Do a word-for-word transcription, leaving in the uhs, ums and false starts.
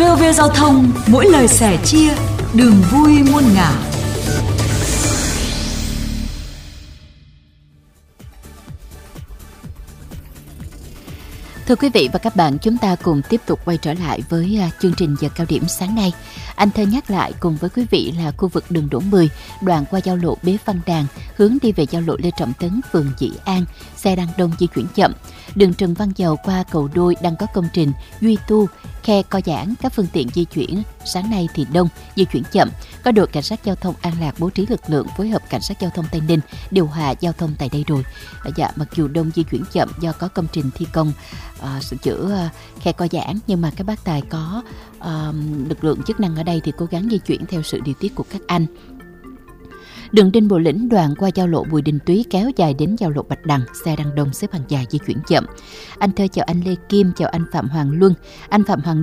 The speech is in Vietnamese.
vê o vê Giao thông, mỗi lời sẻ chia, đường vui muôn ngả. Thưa quý vị và các bạn, chúng ta cùng tiếp tục quay trở lại với chương trình giờ cao điểm sáng nay. Anh Thơ nhắc lại cùng với quý vị là khu vực đường Đỗ mười, đoạn qua giao lộ Bế Văn Đàn, hướng đi về giao lộ Lê Trọng Tấn, phường Dĩ An, xe đang đông di chuyển chậm. Đường Trần Văn Dầu qua cầu Đôi đang có công trình duy tu, khe co giãn, các phương tiện di chuyển sáng nay thì đông, di chuyển chậm. Có đội cảnh sát giao thông An Lạc bố trí lực lượng phối hợp cảnh sát giao thông Tây Ninh điều hòa giao thông tại đây rồi. Dạ, mặc dù đông di chuyển chậm do có công trình thi công uh, sửa chữa uh, khe co giãn, nhưng mà các bác tài có uh, lực lượng chức năng ở đây thì cố gắng di chuyển theo sự điều tiết của các anh. Đường Đinh Bộ Lĩnh đoạn qua giao lộ Bùi Đình Túy kéo dài đến giao lộ Bạch Đằng, xe đang đông xếp hàng dài di chuyển chậm. Anh Thơ chào anh Lê Kim, chào anh Phạm Hoàng Luân. Anh Phạm Hoàng